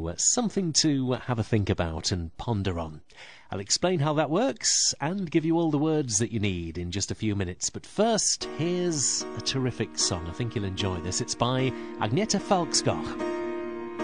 So, something to have a think about and ponder on. I'll explain how that works and give you all the words that you need in just a few minutes. But first, here's a terrific song. I think you'll enjoy this. It's by Agneta Falkskog.